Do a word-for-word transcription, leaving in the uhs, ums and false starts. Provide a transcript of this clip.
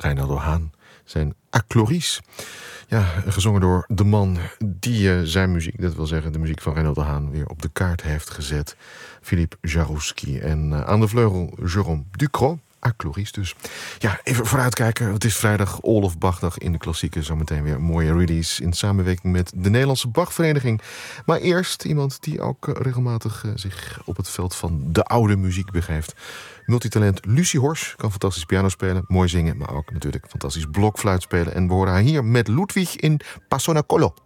Reinaldo Hahn. Zijn Acloris. Ja, gezongen door de man die uh, zijn muziek, dat wil zeggen de muziek van Reinaldo Hahn, weer op de kaart heeft gezet. Philippe Jarouski. En uh, aan de vleugel Jérôme Ducrot. Acloris dus. Ja, even vooruitkijken. Het is vrijdag Olof Bachdag in de klassieken. Zometeen weer een mooie release in samenwerking met de Nederlandse Bachvereniging. Maar eerst iemand die ook regelmatig uh, zich op het veld van de oude muziek begeeft. Multitalent Lucie Hors kan fantastisch piano spelen, mooi zingen, maar ook natuurlijk fantastisch blokfluit spelen. En we horen haar hier met Ludwig in Passonacolo.